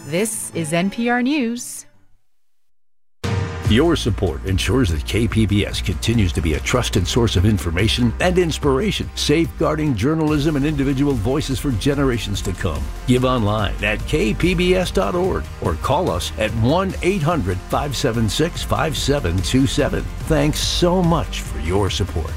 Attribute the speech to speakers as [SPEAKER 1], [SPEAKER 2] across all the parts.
[SPEAKER 1] This is NPR News.
[SPEAKER 2] Your support ensures that KPBS continues to be a trusted source of information and inspiration, safeguarding journalism and individual voices for generations to come. Give online at kpbs.org or call us at 1-800-576-5727. Thanks so much for your support.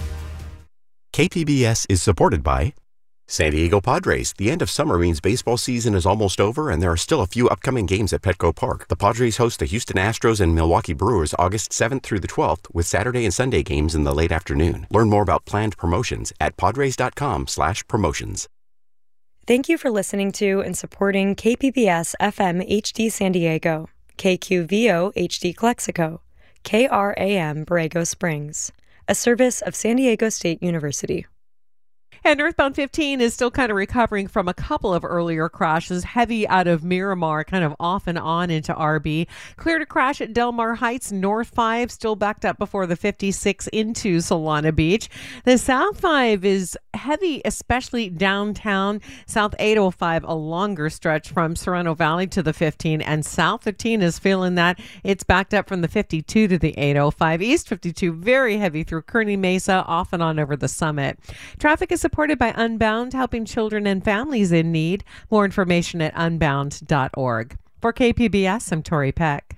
[SPEAKER 3] KPBS is supported by San Diego Padres. The end of summer means baseball season is almost over, and there are still a few upcoming games at Petco Park. The Padres host the Houston Astros and Milwaukee Brewers August 7th through the 12th, with Saturday and Sunday games in the late afternoon. Learn more about planned promotions at padres.com/promotions.
[SPEAKER 4] Thank you for listening to and supporting KPBS FM HD San Diego, KQVO HD Calexico, KRAM Borrego Springs, a service of San Diego State University.
[SPEAKER 5] And northbound 15 is still kind of recovering from a couple of earlier crashes. Heavy out of Miramar, kind of off and on into RB. Clear to crash at Del Mar Heights. North 5 still backed up before the 56 into Solana Beach. The South 5 is heavy, especially downtown. South 805, a longer stretch from Serrano Valley to the 15. And South 15 is feeling that. It's backed up from the 52 to the 805. East 52, very heavy through Kearney Mesa, off and on over the Summit. Traffic is supported by Unbound, helping children and families in need. More information at unbound.org. For KPBS, I'm Tori Peck.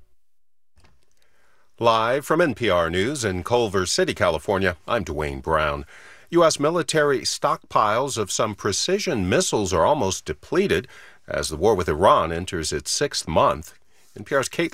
[SPEAKER 6] Live from NPR News in Culver City, California, I'm Dwayne Brown. U.S. military stockpiles of some precision missiles are almost depleted as the war with Iran enters its 6th month. NPR's Kat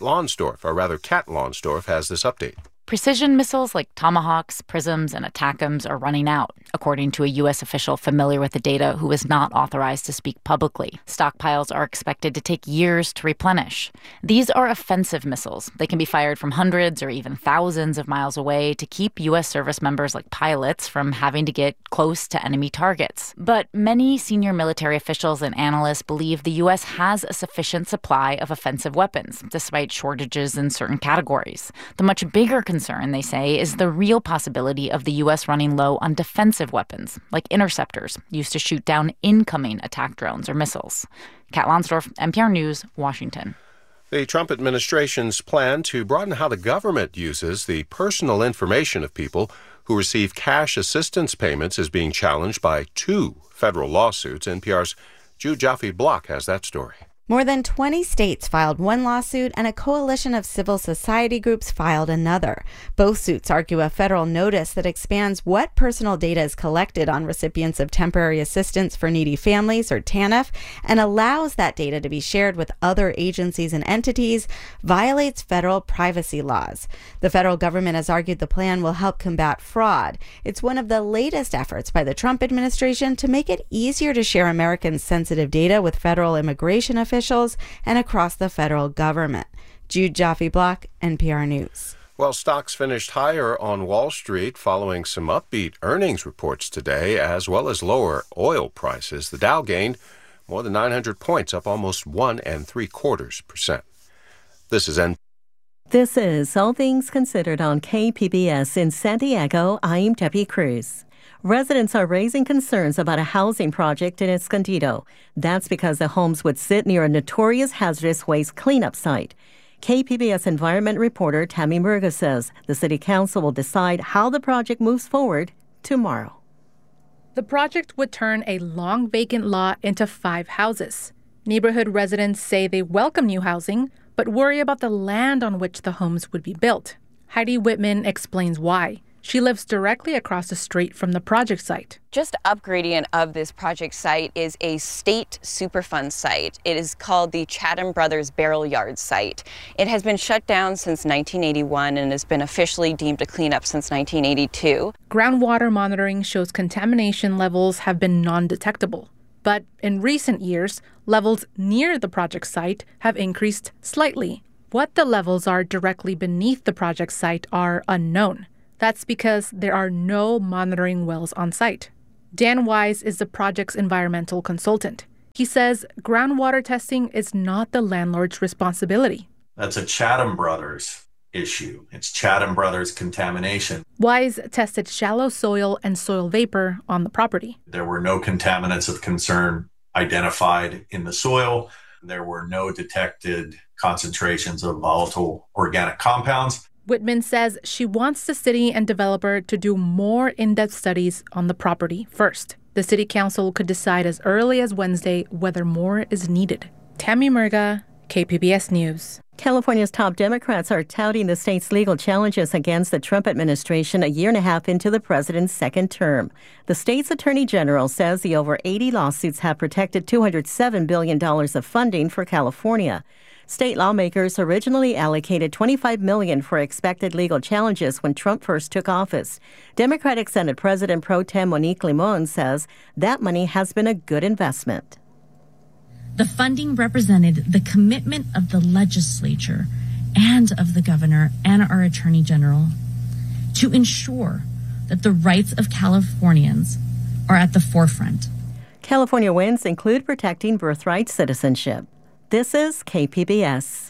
[SPEAKER 6] Lonsdorf has this update.
[SPEAKER 7] Precision missiles like Tomahawks, Prisms, and ATACMS are running out, according to a U.S. official familiar with the data who is not authorized to speak publicly. Stockpiles are expected to take years to replenish. These are offensive missiles. They can be fired from hundreds or even thousands of miles away to keep U.S. service members like pilots from having to get close to enemy targets. But many senior military officials and analysts believe the U.S. has a sufficient supply of offensive weapons, despite shortages in certain categories. The much bigger concern, they say, is the real possibility of the U.S. running low on defensive weapons, like interceptors, used to shoot down incoming attack drones or missiles. Kat Lonsdorf, NPR News, Washington.
[SPEAKER 6] The Trump administration's plan to broaden how the government uses the personal information of people who receive cash assistance payments is being challenged by 2 federal lawsuits. NPR's Jude Jaffe-Block has that story.
[SPEAKER 8] More than 20 states filed one lawsuit, and a coalition of civil society groups filed another. Both suits argue a federal notice that expands what personal data is collected on recipients of temporary assistance for needy families, or TANF, and allows that data to be shared with other agencies and entities, violates federal privacy laws. The federal government has argued the plan will help combat fraud. It's one of the latest efforts by the Trump administration to make it easier to share Americans' sensitive data with federal immigration officials and across the federal government. Jude Jaffe-Block, NPR News.
[SPEAKER 6] Well, stocks finished higher on Wall Street following some upbeat earnings reports today, as well as lower oil prices. The Dow gained more than 900 points, up almost 1.75%. This is
[SPEAKER 9] All Things Considered on KPBS in San Diego. I'm Debbie Cruz. Residents are raising concerns about a housing project in Escondido. That's because the homes would sit near a notorious hazardous waste cleanup site. KPBS environment reporter Tammy Murga says the city council will decide how the project moves forward tomorrow.
[SPEAKER 10] The project would turn a long vacant lot into 5 houses. Neighborhood residents say they welcome new housing, but worry about the land on which the homes would be built. Heidi Whitman explains why. She lives directly across the street from the project site.
[SPEAKER 11] Just upgrading of this project site is a state Superfund site. It is called the Chatham Brothers Barrel Yard site. It has been shut down since 1981 and has been officially deemed a cleanup since 1982.
[SPEAKER 10] Groundwater monitoring shows contamination levels have been non-detectable. But in recent years, levels near the project site have increased slightly. What the levels are directly beneath the project site are unknown. That's because there are no monitoring wells on site. Dan Wise is the project's environmental consultant. He says groundwater testing is not the landlord's responsibility.
[SPEAKER 12] That's a Chatham Brothers issue. It's Chatham Brothers contamination.
[SPEAKER 10] Wise tested shallow soil and soil vapor on the property.
[SPEAKER 12] There were no contaminants of concern identified in the soil. There were no detected concentrations of volatile organic compounds.
[SPEAKER 10] Whitman says she wants the city and developer to do more in-depth studies on the property first. The city council could decide as early as Wednesday whether more is needed. Tammy Murga, KPBS News.
[SPEAKER 9] California's top Democrats are touting the state's legal challenges against the Trump administration a year and a half into the president's second term. The state's attorney general says the over 80 lawsuits have protected $207 billion of funding for California. State lawmakers originally allocated $25 million for expected legal challenges when Trump first took office. Democratic Senate President Pro Tem Monique Limon says that money has been a good investment.
[SPEAKER 13] The funding represented the commitment of the legislature and of the governor and our attorney general to ensure that the rights of Californians are at the forefront.
[SPEAKER 9] California wins include protecting birthright citizenship. This is KPBS.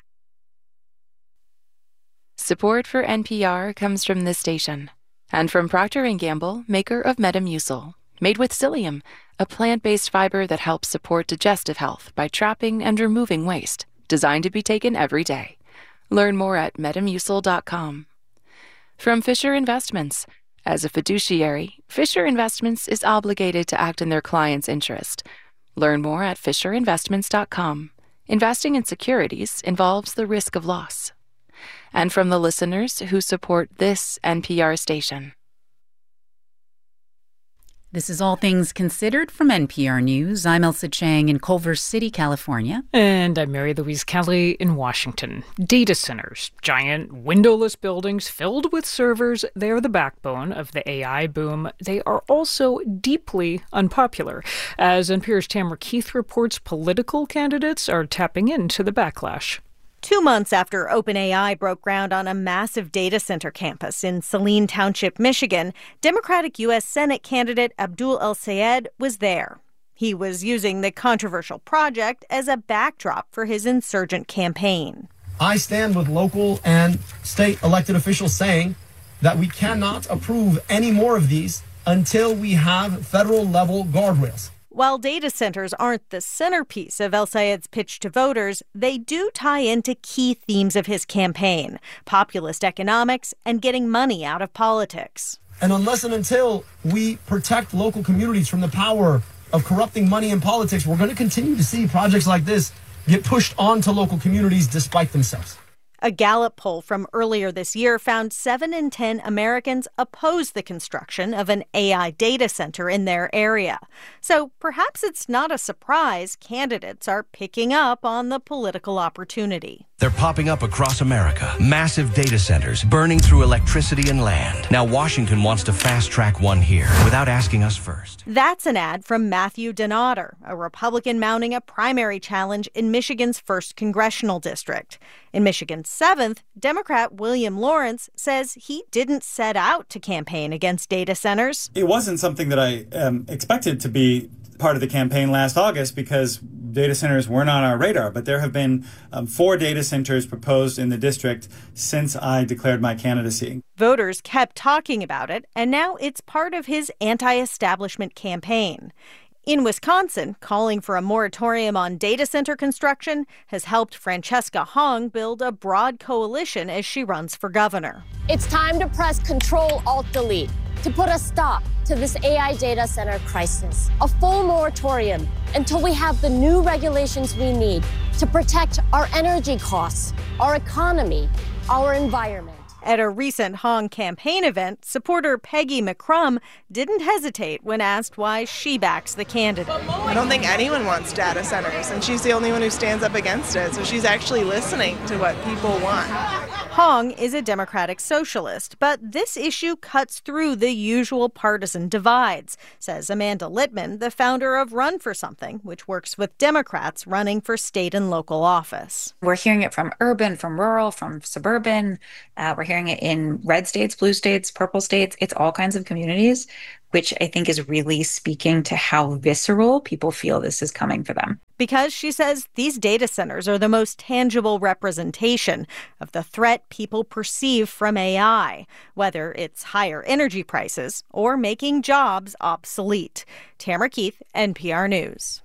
[SPEAKER 14] Support for NPR comes from this station and from Procter & Gamble, maker of Metamucil, made with psyllium, a plant-based fiber that helps support digestive health by trapping and removing waste, designed to be taken every day. Learn more at Metamucil.com. From Fisher Investments. As a fiduciary, Fisher Investments is obligated to act in their client's interest. Learn more at FisherInvestments.com. Investing in securities involves the risk of loss. And from the listeners who support this NPR station.
[SPEAKER 1] This is All Things Considered from NPR News. I'm Elsa Chang in Culver City, California.
[SPEAKER 15] And I'm Mary Louise Kelly in Washington. Data centers, giant windowless buildings filled with servers, they are the backbone of the AI boom. They are also deeply unpopular. As NPR's Tamara Keith reports, political candidates are tapping into the backlash.
[SPEAKER 16] 2 months after OpenAI broke ground on a massive data center campus in Saline Township, Michigan, Democratic U.S. Senate candidate Abdul El-Sayed was there. He was using the controversial project as a backdrop for his insurgent campaign.
[SPEAKER 17] I stand with local and state elected officials saying that we cannot approve any more of these until we have federal-level guardrails.
[SPEAKER 16] While data centers aren't the centerpiece of El-Sayed's pitch to voters, they do tie into key themes of his campaign: populist economics and getting money out of politics.
[SPEAKER 17] And unless and until we protect local communities from the power of corrupting money in politics, we're going to continue to see projects like this get pushed onto local communities despite themselves.
[SPEAKER 16] A Gallup poll from earlier this year found 7 in 10 Americans oppose the construction of an AI data center in their area. So perhaps it's not a surprise candidates are picking up on the political opportunity.
[SPEAKER 18] They're popping up across America. Massive data centers burning through electricity and land. Now Washington wants to fast-track one here without asking us first.
[SPEAKER 16] That's an ad from Matthew Donader, a Republican mounting a primary challenge in Michigan's 1st congressional district. In Michigan's 7th, Democrat William Lawrence says he didn't set out to campaign against data centers.
[SPEAKER 19] It wasn't something that I expected to be part of the campaign last August because data centers weren't on our radar. But there have been 4 data centers proposed in the district since I declared my candidacy.
[SPEAKER 16] Voters kept talking about it, and now it's part of his anti-establishment campaign. In Wisconsin, calling for a moratorium on data center construction has helped Francesca Hong build a broad coalition as she runs for governor.
[SPEAKER 20] It's time to press Control-Alt-Delete to put a stop to this AI data center crisis. A full moratorium until we have the new regulations we need to protect our energy costs, our economy, our environment.
[SPEAKER 16] At a recent Hong campaign event, supporter Peggy McCrum didn't hesitate when asked why she backs the candidate.
[SPEAKER 21] I don't think anyone wants data centers, and she's the only one who stands up against it, so she's actually listening to what people want.
[SPEAKER 16] Hong is a Democratic socialist, but this issue cuts through the usual partisan divides, says Amanda Littman, the founder of Run for Something, which works with Democrats running for state and local office.
[SPEAKER 22] We're hearing it from urban, from rural, from suburban. We're hearing it in red states, blue states, purple states. It's all kinds of communities, which I think is really speaking to how visceral people feel this is coming for them.
[SPEAKER 16] Because, she says, these data centers are the most tangible representation of the threat people perceive from AI, whether it's higher energy prices or making jobs obsolete. Tamara Keith, NPR News.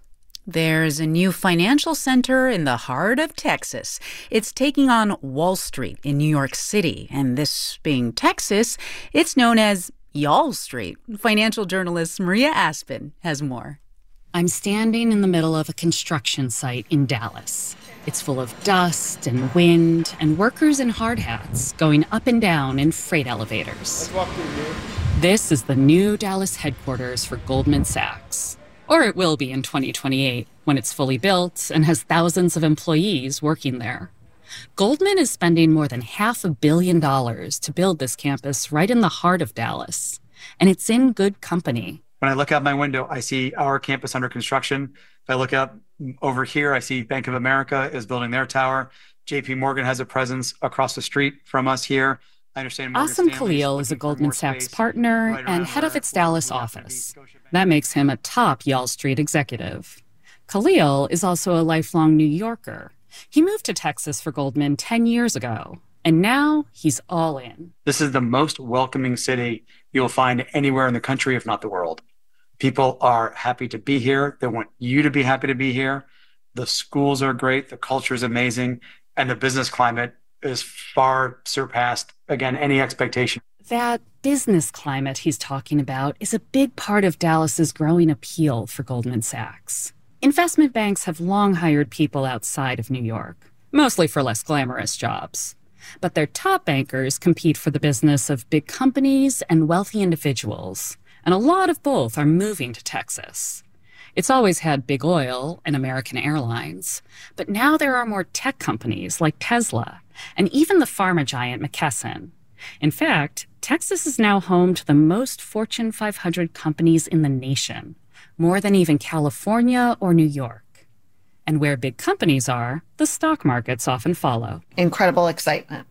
[SPEAKER 1] There's a new financial center in the heart of Texas. It's taking on Wall Street in New York City. And this being Texas, it's known as Y'all Street. Financial journalist Maria Aspen has more.
[SPEAKER 2] I'm standing in the middle of a construction site in Dallas. It's full of dust and wind and workers in hard hats going up and down in freight elevators.
[SPEAKER 3] Let's walk through here.
[SPEAKER 2] This is the new Dallas headquarters for Goldman Sachs. Or it will be in 2028, when it's fully built and has thousands of employees working there. Goldman is spending more than $500 million to build this campus right in the heart of Dallas. And it's in good company.
[SPEAKER 23] When I look out my window, I see our campus under construction. If I look out over here, I see Bank of America is building their tower. JP Morgan has a presence across the street from us here. I understand
[SPEAKER 2] Asim Khalil is a Goldman Sachs partner and head of its Dallas office. That makes him a top Y'all Street executive. Khalil is also a lifelong New Yorker. He moved to Texas for Goldman 10 years ago, and now he's all in.
[SPEAKER 23] This is the most welcoming city you'll find anywhere in the country, if not the world. People are happy to be here. They want you to be happy to be here. The schools are great. The culture is amazing. And the business climate is far surpassed, again, any expectation.
[SPEAKER 2] That business climate he's talking about is a big part of Dallas's growing appeal for Goldman Sachs. Investment banks have long hired people outside of New York, mostly for less glamorous jobs. But their top bankers compete for the business of big companies and wealthy individuals, and a lot of both are moving to Texas. It's always had big oil and American Airlines, but now there are more tech companies like Tesla and even the pharma giant McKesson. In fact, Texas is now home to the most Fortune 500 companies in the nation, more than even California or New York. And where big companies are, the stock markets often follow.
[SPEAKER 24] Incredible excitement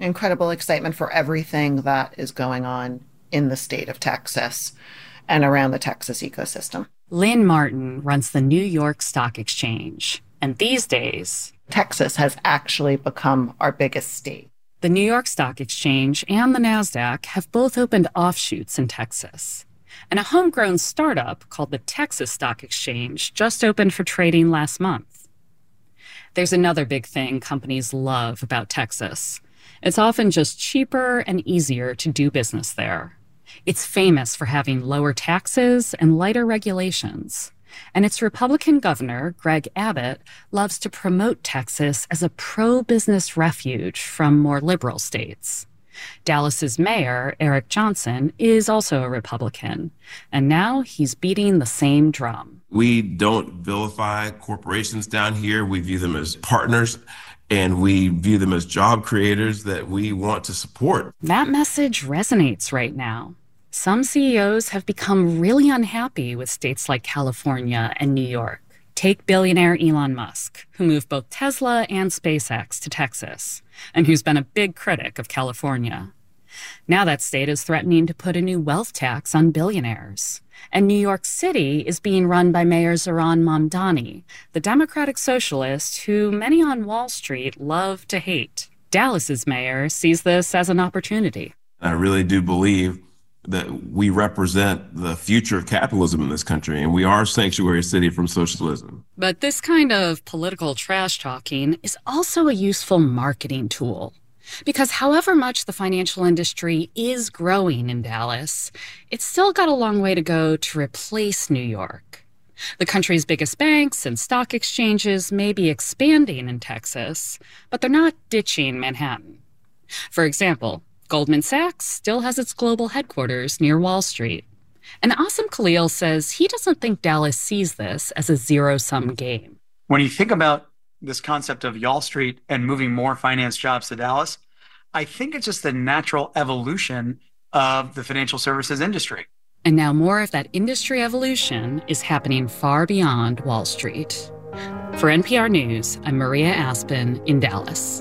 [SPEAKER 24] for everything that is going on in the state of Texas and around the Texas ecosystem.
[SPEAKER 2] Lynn Martin runs the New York Stock Exchange. And these days,
[SPEAKER 24] Texas has actually become our biggest state.
[SPEAKER 2] The New York Stock Exchange and the NASDAQ have both opened offshoots in Texas. And a homegrown startup called the Texas Stock Exchange just opened for trading last month. There's another big thing companies love about Texas. It's often just cheaper and easier to do business there. It's famous for having lower taxes and lighter regulations. And its Republican governor, Greg Abbott, loves to promote Texas as a pro-business refuge from more liberal states. Dallas's mayor, Eric Johnson, is also a Republican, and now he's beating the same drum.
[SPEAKER 25] We don't vilify corporations down here. We view them as partners, and we view them as job creators that we want to support.
[SPEAKER 2] That message resonates right now. Some CEOs have become really unhappy with states like California and New York. Take billionaire Elon Musk, who moved both Tesla and SpaceX to Texas, and who's been a big critic of California. Now that state is threatening to put a new wealth tax on billionaires. And New York City is being run by Mayor Zohran Mamdani, the Democratic socialist who many on Wall Street love to hate. Dallas's mayor sees this as an opportunity.
[SPEAKER 25] I really do believe that we represent the future of capitalism in this country, and we are a sanctuary city from socialism.
[SPEAKER 2] But this kind of political trash talking is also a useful marketing tool. Because however much the financial industry is growing in Dallas, it's still got a long way to go to replace New York. The country's biggest banks and stock exchanges may be expanding in Texas, but they're not ditching Manhattan. For example, Goldman Sachs still has its global headquarters near Wall Street. And Asim Khalil says he doesn't think Dallas sees this as a zero-sum game.
[SPEAKER 23] When you think about this concept of Y'all Street and moving more finance jobs to Dallas, I think it's just the natural evolution of the financial services industry.
[SPEAKER 2] And now more of that industry evolution is happening far beyond Wall Street. For NPR News, I'm Maria Aspen in Dallas.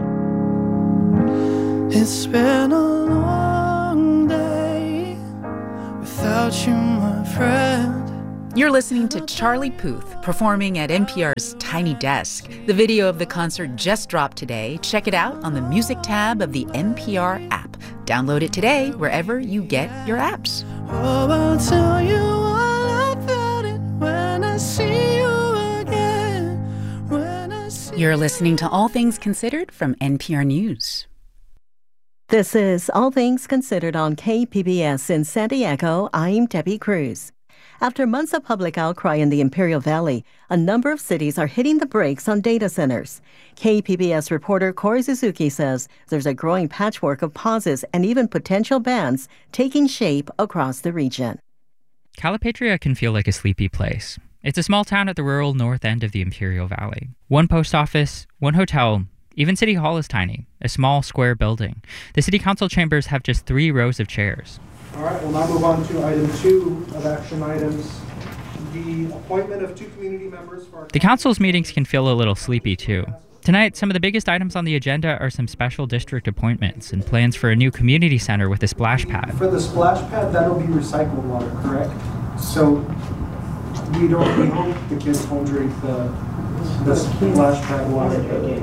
[SPEAKER 26] It's been a long day without you, my friend.
[SPEAKER 1] You're listening to Charlie Puth performing at NPR's Tiny Desk. The video of the concert just dropped today. Check it out on the music tab of the NPR app. Download it today wherever you get your apps.
[SPEAKER 26] Oh, I'll tell you all about it when I see you
[SPEAKER 1] You're listening to All Things Considered from NPR News.
[SPEAKER 9] This is All Things Considered on KPBS in San Diego. I'm Debbie Cruz. After months of public outcry in the Imperial Valley, a number of cities are hitting the brakes on data centers. KPBS reporter Corey Suzuki says there's a growing patchwork of pauses and even potential bans taking shape across the region.
[SPEAKER 3] Calipatria can feel like a sleepy place. It's a small town at the rural north end of the Imperial Valley. One post office, one hotel, even City Hall is tiny, a small square building. The city council chambers have just 3 rows of chairs.
[SPEAKER 4] All right, we'll now move on to item 2 of action items, the appointment of 2 community members for our...
[SPEAKER 3] The council's meetings can feel a little sleepy, too. Tonight, some of the biggest items on the agenda are some special district appointments and plans for a new community center with a splash pad.
[SPEAKER 4] For the splash pad, that'll be recycled water, correct? So we hope the kids won't drink the splash pad water.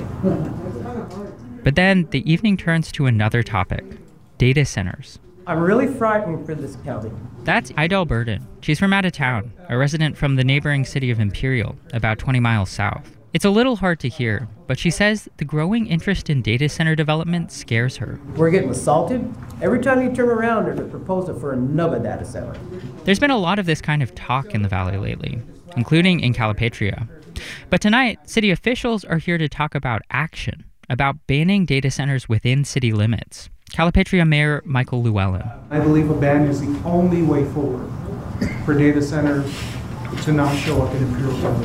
[SPEAKER 3] But then the evening turns to another topic, data centers.
[SPEAKER 5] I'm really frightened for this county.
[SPEAKER 3] That's Idel Burden. She's from out of town, a resident from the neighboring city of Imperial, about 20 miles south. It's a little hard to hear, but she says the growing interest in data center development scares her.
[SPEAKER 5] We're getting assaulted. Every time you turn around, there's a proposal for another data center.
[SPEAKER 3] There's been a lot of this kind of talk in the valley lately, including in Calipatria. But tonight, city officials are here to talk about action, about banning data centers within city limits. Calipatria Mayor Michael Llewellyn.
[SPEAKER 4] I believe a ban is the only way forward for data centers to not show up in Imperial Valley.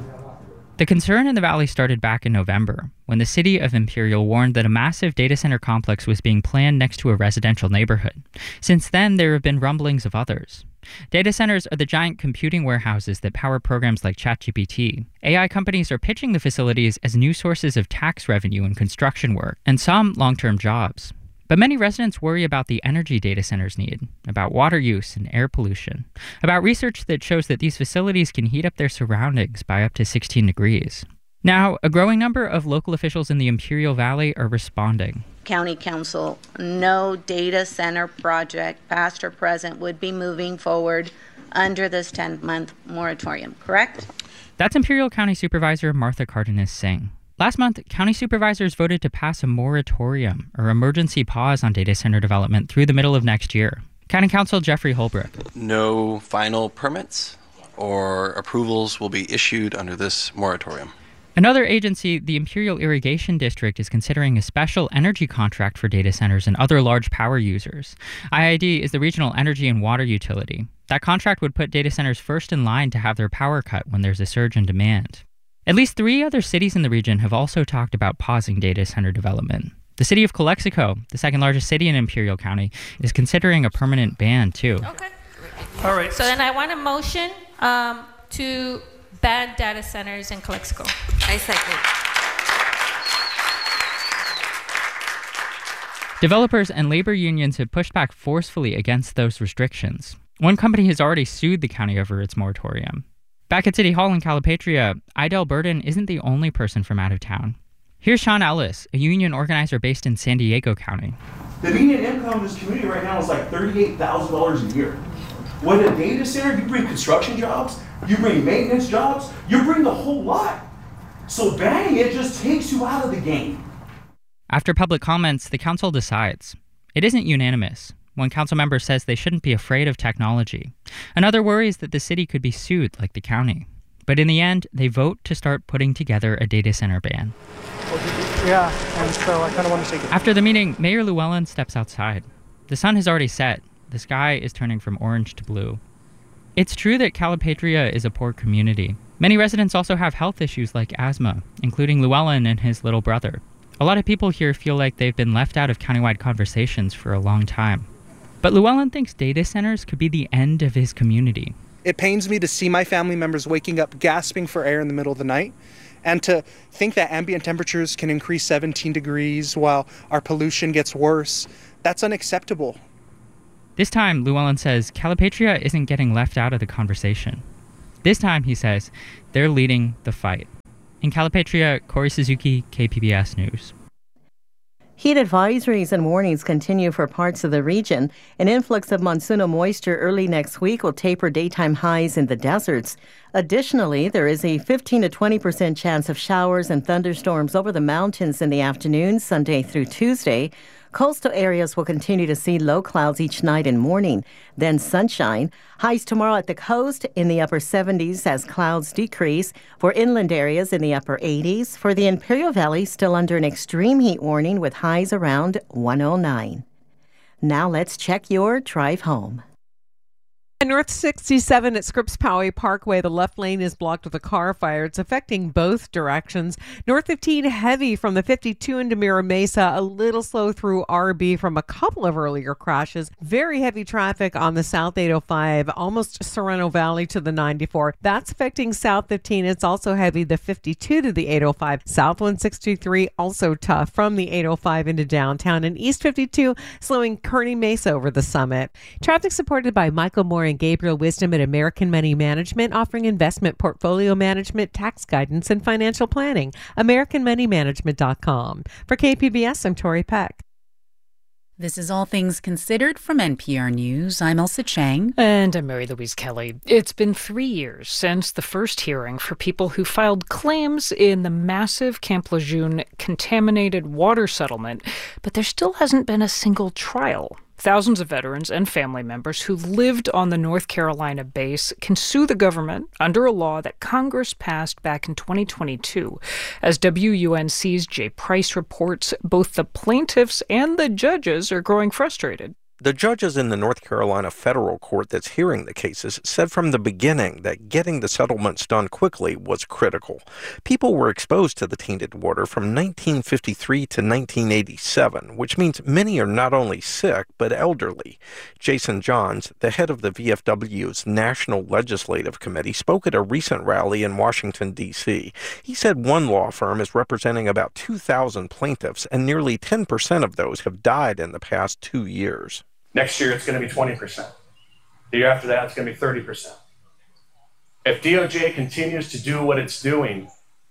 [SPEAKER 3] The concern in the valley started back in November, when the city of Imperial warned that a massive data center complex was being planned next to a residential neighborhood. Since then, there have been rumblings of others. Data centers are the giant computing warehouses that power programs like ChatGPT. AI companies are pitching the facilities as new sources of tax revenue and construction work, and some long-term jobs. But many residents worry about the energy data centers need, about water use and air pollution, about research that shows that these facilities can heat up their surroundings by up to 16 degrees. Now, a growing number of local officials in the Imperial Valley are responding.
[SPEAKER 6] County Council, no data center project, past or present, would be moving forward under this 10-month moratorium, correct?
[SPEAKER 3] That's Imperial County Supervisor Martha Cardenas Singh. Last month, county supervisors voted to pass a moratorium, or emergency pause, on data center development through the middle of next year. County Council Jeffrey Holbrook.
[SPEAKER 7] No final permits or approvals will be issued under this moratorium.
[SPEAKER 3] Another agency, the Imperial Irrigation District, is considering a special energy contract for data centers and other large power users. IID is the regional energy and water utility. That contract would put data centers first in line to have their power cut when there's a surge in demand. At least 3 other cities in the region have also talked about pausing data center development. The city of Calexico, the second largest city in Imperial County, is considering a permanent ban, too.
[SPEAKER 8] Okay. All right. So then I want a motion to ban data centers in Calexico.
[SPEAKER 6] I second.
[SPEAKER 3] Developers and labor unions have pushed back forcefully against those restrictions. One company has already sued the county over its moratorium. Back at City Hall in Calipatria, Idel Burden isn't the only person from out of town. Here's Sean Ellis, a union organizer based in San Diego County.
[SPEAKER 27] The median income in this community right now is like $38,000 a year. With a data center, you bring construction jobs, you bring maintenance jobs, you bring the whole lot. So banning it just takes you out of the game.
[SPEAKER 3] After public comments, the council decides. It isn't unanimous. One council member says they shouldn't be afraid of technology. Another worries that the city could be sued like the county. But in the end, they vote to start putting together a data center ban.
[SPEAKER 4] Yeah, and so I kind of want to take it.
[SPEAKER 3] After the meeting, Mayor Llewellyn steps outside. The sun has already set. The sky is turning from orange to blue. It's true that Calipatria is a poor community. Many residents also have health issues like asthma, including Llewellyn and his little brother. A lot of people here feel like they've been left out of countywide conversations for a long time. But Llewellyn thinks data centers could be the end of his community.
[SPEAKER 4] It pains me to see my family members waking up gasping for air in the middle of the night, and to think that ambient temperatures can increase 17 degrees while our pollution gets worse. That's unacceptable.
[SPEAKER 3] This time, Llewellyn says Calipatria isn't getting left out of the conversation. This time, he says, they're leading the fight. In Calipatria, Corey Suzuki, KPBS News.
[SPEAKER 9] Heat advisories and warnings continue for parts of the region. An influx of monsoonal moisture early next week will taper daytime highs in the deserts. Additionally, there is a 15 to 20% chance of showers and thunderstorms over the mountains in the afternoon, Sunday through Tuesday. Coastal areas will continue to see low clouds each night and morning, then sunshine. Highs tomorrow at the coast in the upper 70s as clouds decrease. For inland areas in the upper 80s. For the Imperial Valley, still under an extreme heat warning with highs around 109. Now let's check your drive home.
[SPEAKER 10] North 67 at Scripps Poway Parkway, the left lane is blocked with a car fire. It's affecting both directions. North 15 heavy from the 52 into Mira Mesa, a little slow through RB from a couple of earlier crashes. Very heavy traffic on the South 805, almost Sereno Valley to the 94. That's affecting South 15. It's also heavy the 52 to the 805. South 163 also tough from the 805 into downtown. And East 52 slowing Kearney Mesa over the summit. Traffic supported by Michael Moore and Gabriel Wisdom at American Money Management, offering investment portfolio management, tax guidance, and financial planning. AmericanMoneyManagement.com. For KPBS, I'm Tori Peck.
[SPEAKER 1] This is All Things Considered from NPR News. I'm Elsa Chang.
[SPEAKER 11] And I'm Mary Louise Kelly. It's been 3 years since the first hearing for people who filed claims in the massive Camp Lejeune contaminated water settlement, but there still hasn't been a single trial. Thousands of veterans and family members who lived on the North Carolina base can sue the government under a law that Congress passed back in 2022. As WUNC's Jay Price reports, both the plaintiffs and the judges are growing frustrated.
[SPEAKER 12] The judges in the North Carolina federal court that's hearing the cases said from the beginning that getting the settlements done quickly was critical. People were exposed to the tainted water from 1953 to 1987, which means many are not only sick, but elderly. Jason Johns, the head of the VFW's National Legislative Committee, spoke at a recent rally in Washington, D.C. He said one law firm is representing about 2,000 plaintiffs, and nearly 10% of those have died in the past 2 years.
[SPEAKER 27] Next year, it's going to be 20%. The year after that, it's going to be 30%. If DOJ continues to do what it's doing,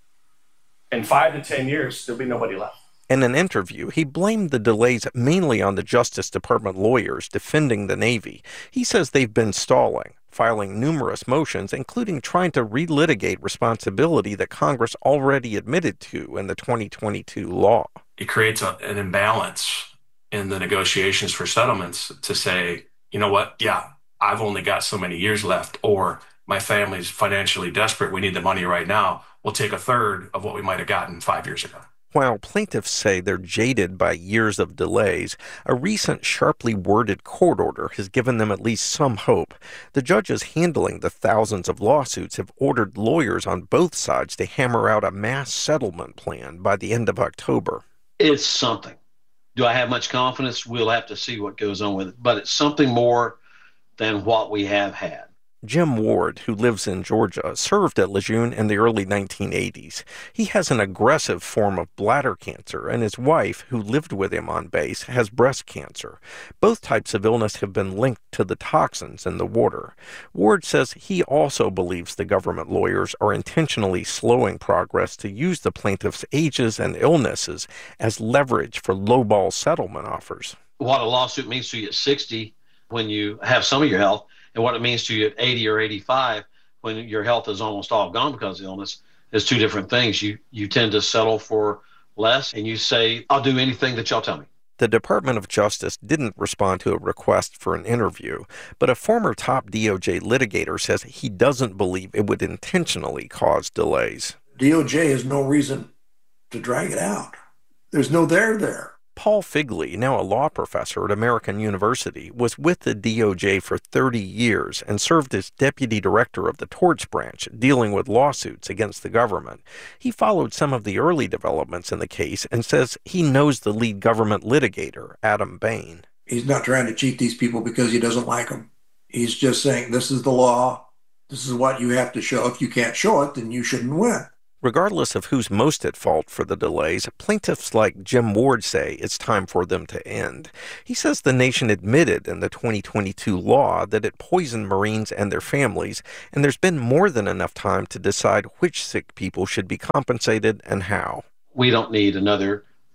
[SPEAKER 27] in 5 to 10 years, there'll be nobody left.
[SPEAKER 12] In an interview, he blamed the delays mainly on the Justice Department lawyers defending the Navy. He says they've been stalling, filing numerous motions, including trying to relitigate responsibility that Congress already admitted to in the 2022 law.
[SPEAKER 13] It creates an imbalance in the negotiations for settlements to say, you know what, yeah, I've only got so many years left, or my family's financially desperate, we need the money right now. We'll take a third of what we might have gotten 5 years ago.
[SPEAKER 12] While plaintiffs say they're jaded by years of delays, a recent sharply worded court order has given them at least some hope. The judges handling the thousands of lawsuits have ordered lawyers on both sides to hammer out a mass settlement plan by the end of October.
[SPEAKER 14] It's something. Do I have much confidence? We'll have to see what goes on with it. But it's something more than what we have had.
[SPEAKER 12] Jim Ward, who lives in Georgia, served at Lejeune in the early 1980s. He has an aggressive form of bladder cancer, and his wife, who lived with him on base, has breast cancer. Both types of illness have been linked to the toxins in the water. Ward says he also believes the government lawyers are intentionally slowing progress to use the plaintiffs' ages and illnesses as leverage for lowball settlement offers.
[SPEAKER 14] What a lawsuit means to you at 60 when you have some of your health, and what it means to you at 80 or 85 when your health is almost all gone because of illness is two different things. You tend to settle for less, and you say, I'll do anything that y'all tell me.
[SPEAKER 12] The Department of Justice didn't respond to a request for an interview, but a former top DOJ litigator says he doesn't believe it would intentionally cause delays.
[SPEAKER 15] DOJ has no reason to drag it out. There's no there.
[SPEAKER 12] Paul Figley, now a law professor at American University, was with the DOJ for 30 years and served as deputy director of the torts branch, dealing with lawsuits against the government. He followed some of the early developments in the case and says he knows the lead government litigator, Adam Bain.
[SPEAKER 15] He's not trying to cheat these people because he doesn't like them. He's just saying, this is the law. This is what you have to show. If you can't show it, then you shouldn't win.
[SPEAKER 12] Regardless of who's most at fault for the delays, plaintiffs like Jim Ward say it's time for them to end. He says the nation admitted in the 2022 law that it poisoned Marines and their families, and there's been more than enough time to decide which sick people should be compensated and how.
[SPEAKER 14] We don't need another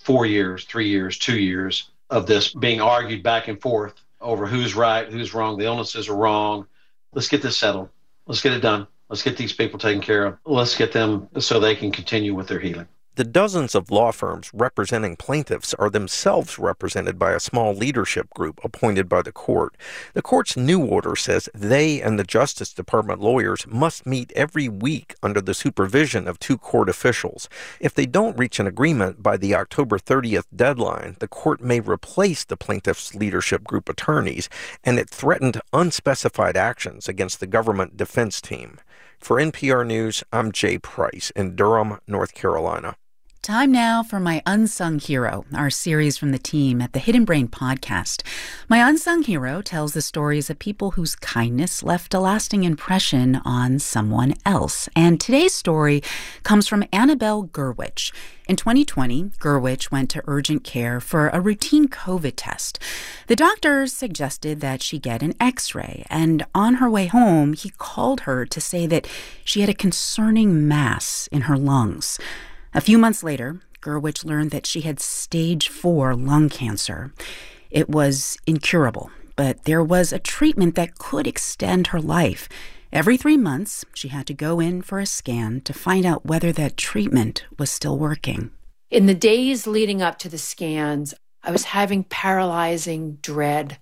[SPEAKER 14] 4 years, 3 years, 2 years of this being argued back and forth over who's right, who's wrong. The illnesses are wrong. Let's get this settled. Let's get it done. Let's get these people taken care of. Let's get them so they can continue with their healing.
[SPEAKER 12] The dozens of law firms representing plaintiffs are themselves represented by a small leadership group appointed by the court. The court's new order says they and the Justice Department lawyers must meet every week under the supervision of 2 court officials. If they don't reach an agreement by the October 30th deadline, the court may replace the plaintiffs' leadership group attorneys, and it threatened unspecified actions against the government defense team. For NPR News, I'm Jay Price in Durham, North Carolina.
[SPEAKER 1] Time now for My Unsung Hero, our series from the team at the Hidden Brain podcast. My Unsung Hero tells the stories of people whose kindness left a lasting impression on someone else. And today's story comes from Annabelle Gurwitch. In 2020, Gurwitch went to urgent care for a routine COVID test. The doctor suggested that she get an X-ray, and on her way home, he called her to say that she had a concerning mass in her lungs. A few months later, Gurwitch learned that she had stage 4 lung cancer. It was incurable, but there was a treatment that could extend her life. Every 3 months, she had to go in for a scan to find out whether that treatment was still working.
[SPEAKER 16] In the days leading up to the scans, I was having paralyzing dread.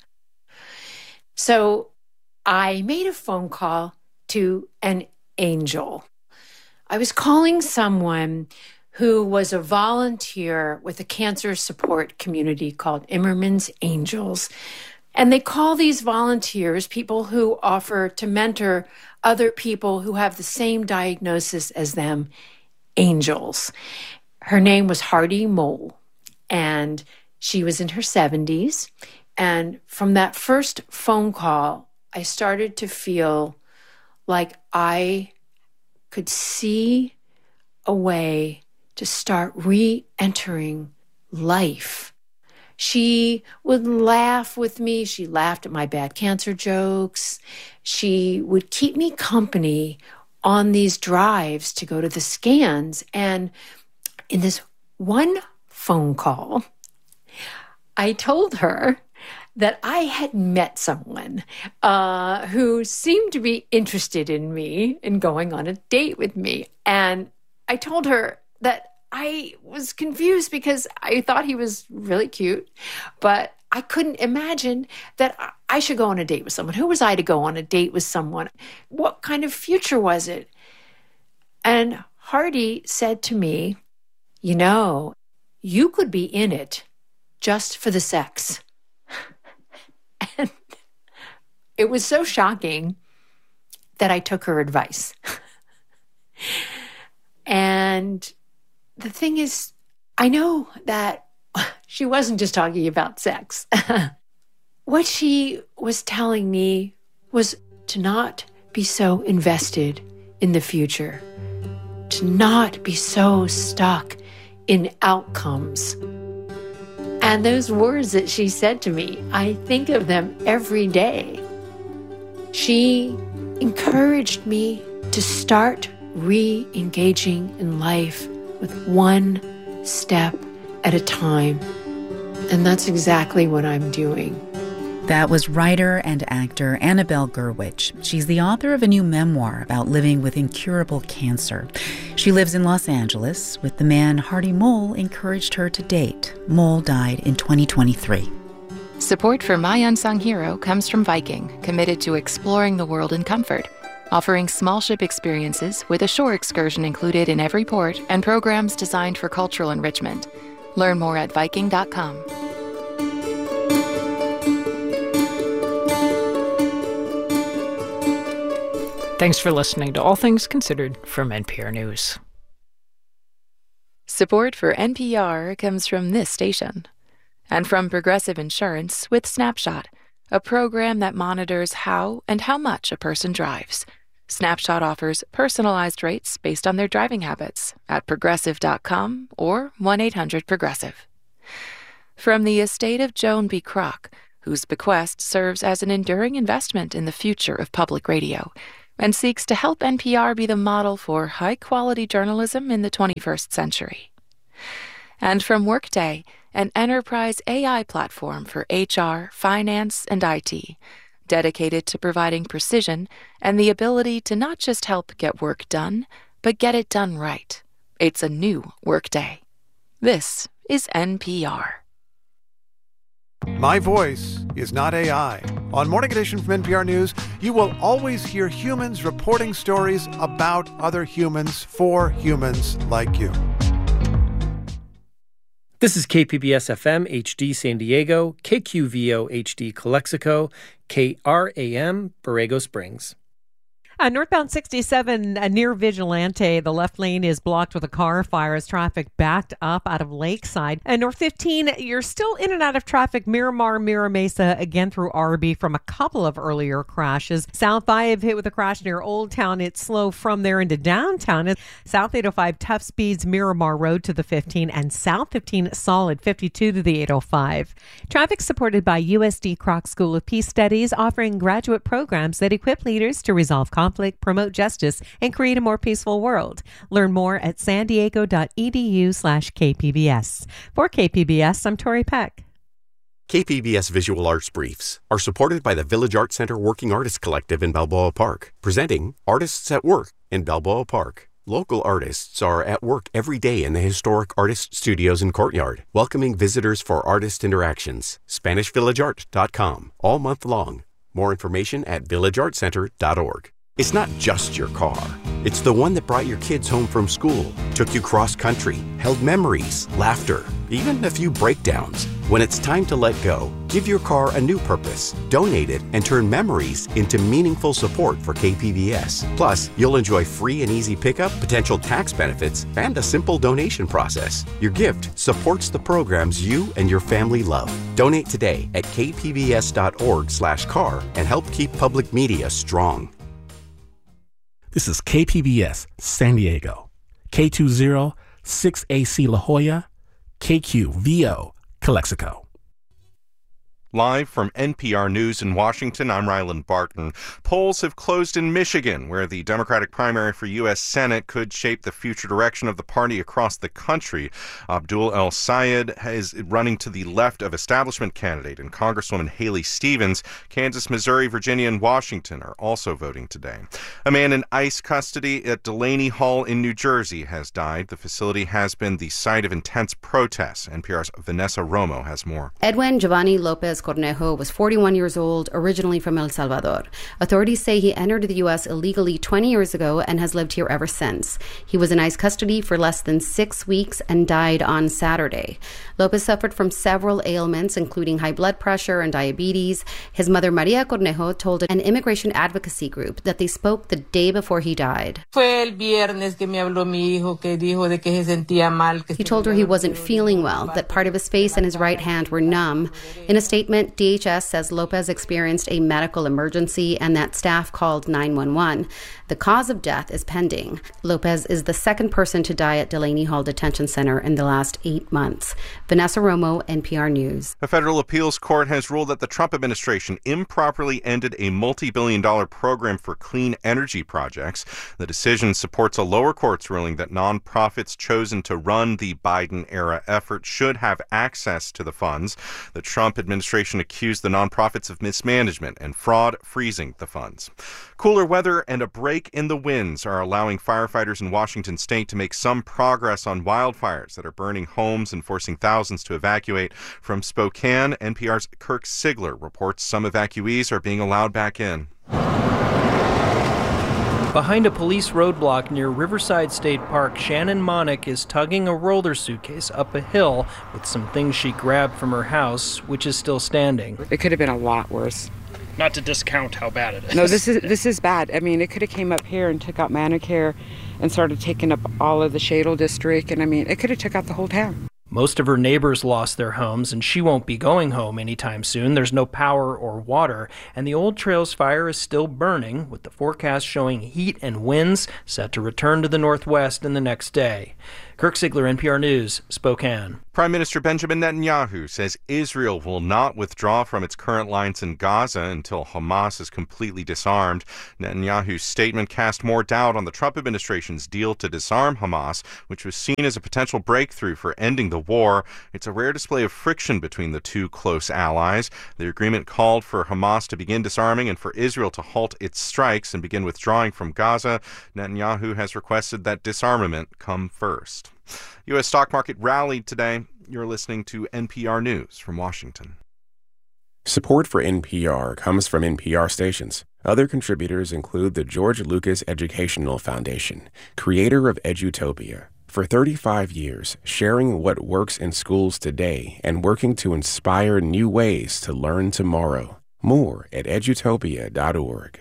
[SPEAKER 16] So I made a phone call to an angel. I was calling someone who was a volunteer with a cancer support community called Immerman's Angels. And they call these volunteers people who offer to mentor other people who have the same diagnosis as them, angels. Her name was Hardy Mole, and she was in her 70s. And from that first phone call, I started to feel like I could see a way to start re-entering life. She would laugh with me. She laughed at my bad cancer jokes. She would keep me company on these drives to go to the scans. And in this one phone call, I told her that I had met someone who seemed to be interested in me and going on a date with me. And I told her that I was confused because I thought he was really cute, but I couldn't imagine that I should go on a date with someone. Who was I to go on a date with someone? What kind of future was it? And Hardy said to me, you know, you could be in it just for the sex. And it was so shocking that I took her advice. And the thing is, I know that she wasn't just talking about sex. What she was telling me was to not be so invested in the future, to not be so stuck in outcomes. And those words that she said to me, I think of them every day. She encouraged me to start re-engaging in life with one step at a time. And that's exactly what I'm doing.
[SPEAKER 1] That was writer and actor Annabelle Gurwitch. She's the author of a new memoir about living with incurable cancer. She lives in Los Angeles with the man Hardy Mole encouraged her to date. Mole died in 2023.
[SPEAKER 17] Support for My Unsung Hero comes from Viking, committed to exploring the world in comfort, offering small ship experiences with a shore excursion included in every port and programs designed for cultural enrichment. Learn more at Viking.com.
[SPEAKER 11] Thanks for listening to All Things Considered from NPR News.
[SPEAKER 17] Support for NPR comes from this station and from Progressive Insurance with Snapshot, a program that monitors how and how much a person drives. Snapshot offers personalized rates based on their driving habits at Progressive.com or 1-800-PROGRESSIVE. From the estate of Joan B. Kroc, whose bequest serves as an enduring investment in the future of public radio and seeks to help NPR be the model for high-quality journalism in the 21st century. And from Workday, an enterprise AI platform for HR, finance, and IT, dedicated to providing precision and the ability to not just help get work done, but get it done right. It's a new Workday. This is NPR.
[SPEAKER 18] My voice is not AI. On Morning Edition from NPR News, you will always hear humans reporting stories about other humans for humans like you.
[SPEAKER 19] This is KPBS FM HD San Diego, KQVO HD Calexico, KRAM Borrego Springs.
[SPEAKER 10] Northbound 67 near Vigilante, the left lane is blocked with a car fire as traffic backed up out of Lakeside. And North 15, you're still in and out of traffic, Miramar, Mira Mesa, again through Arby from a couple of earlier crashes. South 5 hit with a crash near Old Town. It's slow from there into downtown. South 805, tough speeds, Miramar Road to the 15, and South 15 solid, 52 to the 805. Traffic supported by USD Kroc School of Peace Studies, offering graduate programs that equip leaders to resolve conflict, promote justice, and create a more peaceful world. Learn more at sandiego.edu/KPBS. For KPBS, I'm Tori Peck.
[SPEAKER 20] KPBS Visual Arts Briefs are supported by the Village Arts Center Working Artists Collective in Balboa Park, presenting Artists at Work in Balboa Park. Local artists are at work every day in the historic artist studios and courtyard, welcoming visitors for artist interactions. SpanishVillageArt.com, all month long. More information at villageartcenter.org. It's not just your car. It's the one that brought your kids home from school, took you cross-country, held memories, laughter, even a few breakdowns. When it's time to let go, give your car a new purpose, donate it, and turn memories into meaningful support for KPBS. Plus, you'll enjoy free and easy pickup, potential tax benefits, and a simple donation process. Your gift supports the programs you and your family love. Donate today at kpbs.org/car and help keep public media strong.
[SPEAKER 21] This is KPBS San Diego, K20 6AC La Jolla, KQVO Calexico.
[SPEAKER 12] Live from NPR News in Washington, I'm Ryland Barton. Polls have closed in Michigan, where the Democratic primary for U.S. Senate could shape the future direction of the party across the country. Abdul El Sayed is running to the left of establishment candidate, and Congresswoman Haley Stevens. Kansas, Missouri, Virginia, and Washington are also voting today. A man in ICE custody at Delaney Hall in New Jersey has died. The facility has been the site of intense protests. NPR's Vanessa Romo has more.
[SPEAKER 22] Edwin Giovanni Lopez Cornejo was 41 years old, originally from El Salvador. Authorities say he entered the U.S. illegally 20 years ago and has lived here ever since. He was in ICE custody for less than 6 weeks and died on Saturday. Lopez suffered from several ailments, including high blood pressure and diabetes. His mother, Maria Cornejo, told an immigration advocacy group that they spoke the day before he died. He told her he wasn't feeling well, that part of his face and his right hand were numb. In a statement, DHS says Lopez experienced a medical emergency and that staff called 911. The cause of death is pending. Lopez is the second person to die at Delaney Hall Detention Center in the last 8 months. Vanessa Romo, NPR News.
[SPEAKER 12] A federal appeals court has ruled that the Trump administration improperly ended a multi-billion-dollar program for clean energy projects. The decision supports a lower court's ruling that nonprofits chosen to run the Biden-era effort should have access to the funds. The Trump administration accused the nonprofits of mismanagement and fraud, freezing the funds. Cooler weather and a break in the winds are allowing firefighters in Washington state to make some progress on wildfires that are burning homes and forcing thousands to evacuate. From Spokane, NPR's Kirk Sigler reports some evacuees are being allowed back in.
[SPEAKER 24] Behind a police roadblock near Riverside State Park, Shannon Monick is tugging a roller suitcase up a hill with some things she grabbed from her house, which is still standing.
[SPEAKER 25] It could have been a lot worse.
[SPEAKER 24] Not to discount how bad it is.
[SPEAKER 25] No, this is bad. I mean, it could have came up here and took out Manicare and started taking up all of the Shadle district, and I mean, it could have took out the whole town.
[SPEAKER 24] Most of her neighbors lost their homes, and she won't be going home anytime soon. There's no power or water, and the Old Trails fire is still burning, with the forecast showing heat and winds set to return to the northwest in the next day. Kirk Siegler, NPR News, Spokane.
[SPEAKER 2] Prime Minister Benjamin Netanyahu says Israel will not withdraw from its current lines in Gaza until Hamas is completely disarmed. Netanyahu's statement cast more doubt on the Trump administration's deal to disarm Hamas, which was seen as a potential breakthrough for ending the war. It's a rare display of friction between the two close allies. The agreement called for Hamas to begin disarming and for Israel to halt its strikes and begin withdrawing from Gaza. Netanyahu has requested that disarmament come first. U.S. stock market rallied today. You're listening to NPR News from Washington.
[SPEAKER 5] Support for NPR comes from NPR stations. Other contributors include the George Lucas Educational Foundation, creator of Edutopia. For 35 years, sharing what works in schools today and working to inspire new ways to learn tomorrow. More at edutopia.org.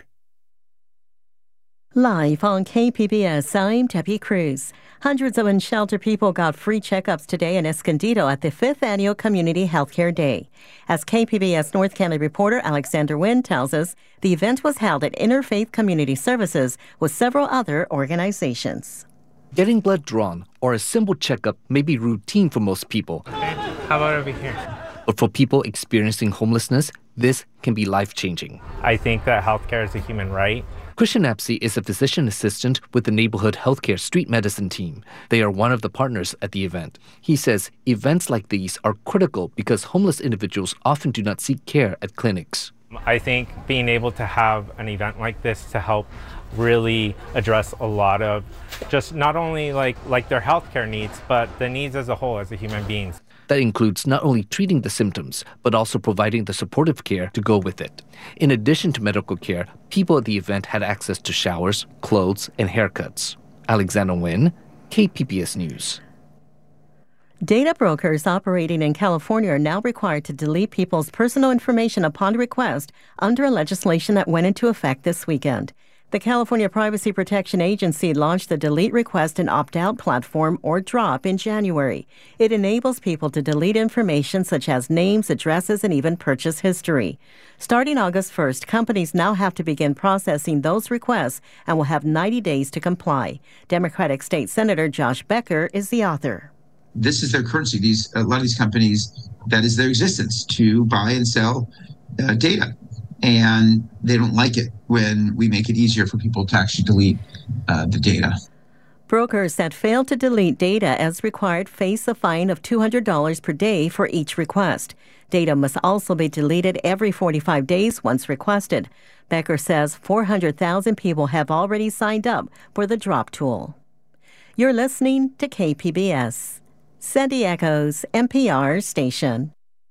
[SPEAKER 9] Live on KPBS, I'm Debbie Cruz. Hundreds of unsheltered people got free checkups today in Escondido at the 5th Annual Community Healthcare Day. As KPBS North County reporter Alexander Nguyen tells us, the event was held at Interfaith Community Services with several other organizations.
[SPEAKER 6] Getting blood drawn or a simple checkup may be routine for most people.
[SPEAKER 7] How about over here?
[SPEAKER 6] But for people experiencing homelessness, this can be life-changing.
[SPEAKER 7] I think that healthcare is a human right.
[SPEAKER 6] Christian Apsey is a physician assistant with the Neighborhood Healthcare Street Medicine team. They are one of the partners at the event. He says events like these are critical because homeless individuals often do not seek care at clinics.
[SPEAKER 7] I think being able to have an event like this to help really address a lot of just not only like their healthcare needs, but the needs as a whole as a human beings.
[SPEAKER 6] That includes not only treating the symptoms, but also providing the supportive care to go with it. In addition to medical care, people at the event had access to showers, clothes, and haircuts. Alexander Nguyen, KPBS News.
[SPEAKER 9] Data brokers operating in California are now required to delete people's personal information upon request under a legislation that went into effect this weekend. The California Privacy Protection Agency launched the Delete Request and Opt-out platform, or DROP, in January. It enables people to delete information such as names, addresses, and even purchase history. Starting August 1st, companies now have to begin processing those requests and will have 90 days to comply. Democratic State Senator Josh Becker is the author.
[SPEAKER 8] This is their currency. A lot of these companies, that is their existence, to buy and sell data. And they don't like it when we make it easier for people to actually delete the data.
[SPEAKER 9] Brokers that fail to delete data as required face a fine of $200 per day for each request. Data must also be deleted every 45 days once requested. Becker says 400,000 people have already signed up for the DROP tool. You're listening to KPBS, San Diego's NPR station.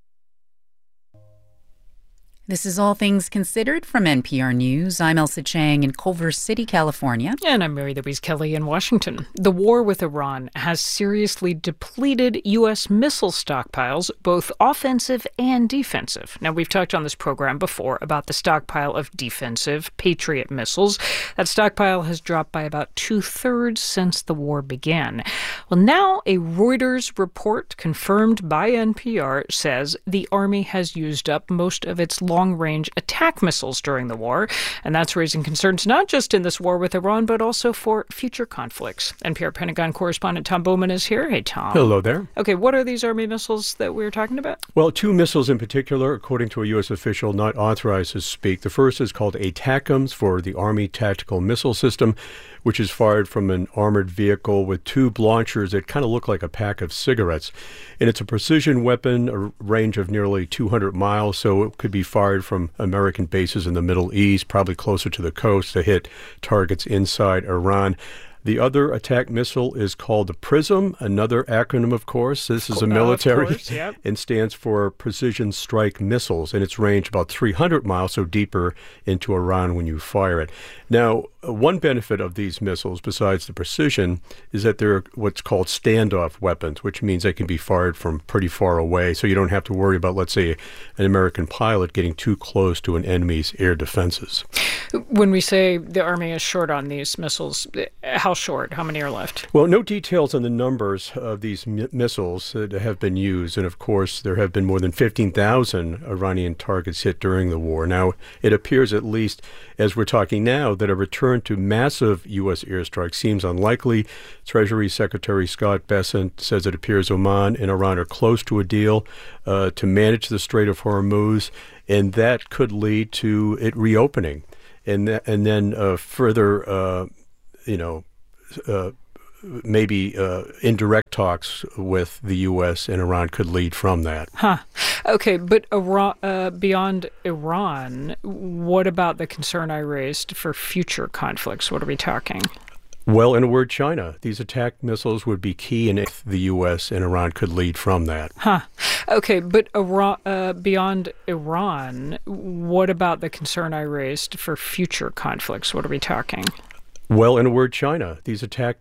[SPEAKER 1] This is All Things Considered from NPR News. I'm Elsa Chang in Culver City, California.
[SPEAKER 11] And I'm Mary Louise Kelly in Washington. The war with Iran has seriously depleted U.S. missile stockpiles, both offensive and defensive. Now, we've talked on this program before about the stockpile of defensive Patriot missiles. That stockpile has dropped by about 2/3 since the war began. Well, now a Reuters report confirmed by NPR says the Army has used up most of its long-range attack missiles during the war, and that's raising concerns not just in this war with Iran, but also for future conflicts. NPR Pentagon correspondent Tom Bowman is here. Hey, Tom.
[SPEAKER 23] Hello there.
[SPEAKER 11] Okay, what are these Army missiles that we're talking about?
[SPEAKER 23] Well, two missiles in particular, according to a U.S. official not authorized to speak. The first is called ATACMS for the Army Tactical Missile System, which is fired from an armored vehicle with tube launchers that kind of look like a pack of cigarettes. And it's a precision weapon, a range of nearly 200 miles, so it could be fired from American bases in the Middle East, probably closer to the coast, to hit targets inside Iran. The other attack missile is called the PrSM, another acronym, of course. This is a military and stands for Precision Strike Missiles, and it's range about 300 miles, so deeper into Iran when you fire it. Now, one benefit of these missiles, besides the precision, is that they're what's called standoff weapons, which means they can be fired from pretty far away, so you don't have to worry about, let's say, an American pilot getting too close to an enemy's air defenses.
[SPEAKER 11] When we say the Army is short on these missiles, how short? How many are left?
[SPEAKER 23] Well, no details on the numbers of these missiles that have been used. And, of course, there have been more than 15,000 Iranian targets hit during the war. Now, it appears, at least as we're talking now, that a return return to massive U.S. airstrikes seems unlikely. Treasury Secretary Scott Bessent says it appears Oman and Iran are close to a deal to manage the Strait of Hormuz, and that could lead to it reopening. And then further, maybe indirect talks with the U.S. and Iran could lead from that.
[SPEAKER 11] Okay, but beyond Iran, what about the concern I raised for future conflicts? What are we talking?
[SPEAKER 23] Well, in a word, China. These attack missiles would be key, and if the U.S. and Iran could lead from that.
[SPEAKER 11] Okay, but beyond Iran, what about the concern I raised for future conflicts? What are we talking?
[SPEAKER 23] Well, in a word, China. These attack